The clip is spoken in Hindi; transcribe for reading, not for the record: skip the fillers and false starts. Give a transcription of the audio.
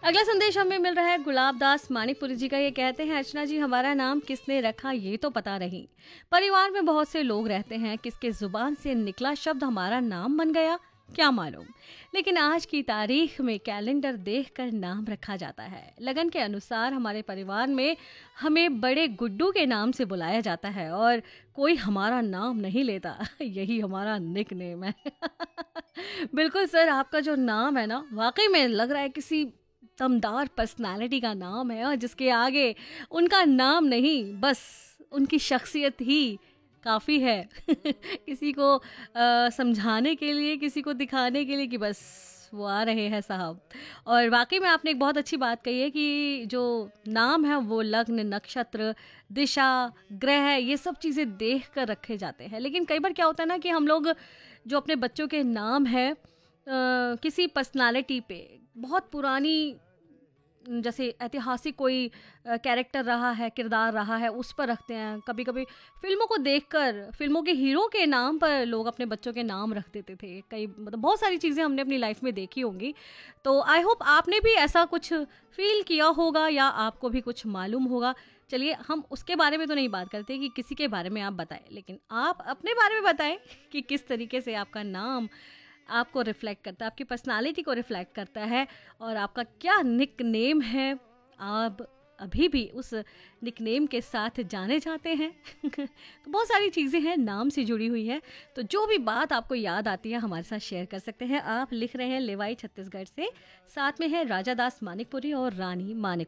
अगला संदेश हमें मिल रहा है गुलाब दास मानिकपुरी जी का। ये कहते हैं, अर्चना जी हमारा नाम किसने रखा ये तो पता नहीं। परिवार में बहुत से लोग रहते हैं, किसके जुबान से निकला शब्द हमारा नाम बन गया क्या मालूम। लेकिन आज की तारीख में कैलेंडर देखकर नाम रखा जाता है। लगन के अनुसार हमारे परिवार में हमें बड़े गुड्डू के नाम से बुलाया जाता है और कोई हमारा नाम नहीं लेता। यही हमारा निक नेम है। बिल्कुल सर, आपका जो नाम है ना, वाकई में लग रहा है किसी दमदार पर्सनालिटी का नाम है, और जिसके आगे उनका नाम नहीं, बस उनकी शख्सियत ही काफ़ी है। किसी को समझाने के लिए, किसी को दिखाने के लिए कि बस वो आ रहे हैं साहब। और वाकई में आपने एक बहुत अच्छी बात कही है कि जो नाम है वो लग्न, नक्षत्र, दिशा, ग्रह, ये सब चीज़ें देख कर रखे जाते हैं। लेकिन कई बार क्या होता है ना कि हम लोग जो अपने बच्चों के नाम है किसी पर्सनालिटी पे, बहुत पुरानी, जैसे ऐतिहासिक कोई कैरेक्टर रहा है, किरदार रहा है, उस पर रखते हैं। कभी कभी फिल्मों को देखकर, फिल्मों के हीरो के नाम पर लोग अपने बच्चों के नाम रख देते थे। कई मतलब बहुत सारी चीज़ें हमने अपनी लाइफ में देखी होंगी। तो आई होप आपने भी ऐसा कुछ फील किया होगा या आपको भी कुछ मालूम होगा। चलिए, हम उसके बारे में तो नहीं बात करते कि किसी के बारे में आप बताएं, लेकिन आप अपने बारे में बताएं कि किस तरीके से आपका नाम आपको रिफ्लेक्ट करता है, आपकी पर्सनालिटी को रिफ्लेक्ट करता है, और आपका क्या निक नेम है। आप अभी भी उस निक नेम के साथ जाने जाते हैं। तो बहुत सारी चीज़ें हैं नाम से जुड़ी हुई है। तो जो भी बात आपको याद आती है हमारे साथ शेयर कर सकते हैं। आप लिख रहे हैं लेवाई छत्तीसगढ़ से, साथ में है राजा दास मानिकपुरी और रानी मानिक।